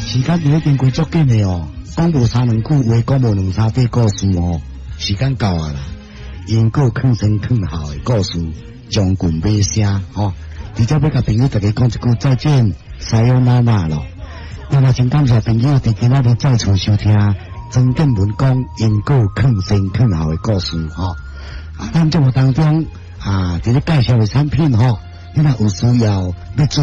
时间就已经过足紧的哦，讲无三两句话，讲无两三句故事哦，时间到啊啦。因果坑生坑后的故事，将军尾声哦。直接要甲朋友大家讲一句再见，撒由那拉咯。那么，真感谢朋友伫今仔日再次收听曾建文讲因果坑生坑后的故事吼。咱节目当中伫咧介绍的产品吼，你若有需要要